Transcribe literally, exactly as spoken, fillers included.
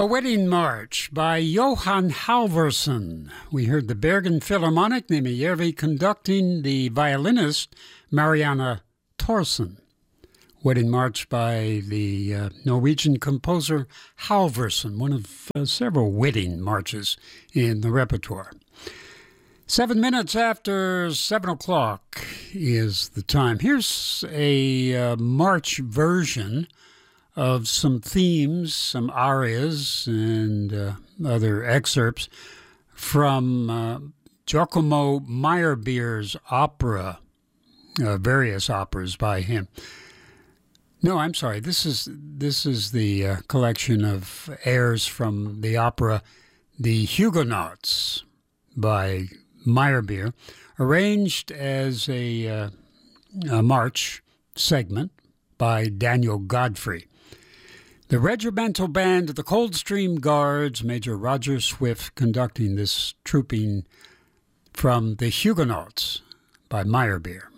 A Wedding March by Johan Halvorsen. We heard the Bergen Philharmonic Nimijärvi conducting the violinist Mariana Thorsen. Wedding March by the uh, Norwegian composer Halvorsen, one of uh, several wedding marches in the repertoire. Seven minutes after seven o'clock is the time. Here's a uh, march version of some themes, some arias, and uh, other excerpts from uh, Giacomo Meyerbeer's opera, uh, various operas by him. No, I'm sorry. This is this is the uh, collection of airs from the opera The Huguenots by Meyerbeer, arranged as a, uh, a march segment by Daniel Godfrey. The regimental band of the Coldstream Guards, Major Roger Swift, conducting this trooping from The Huguenots by Meyerbeer.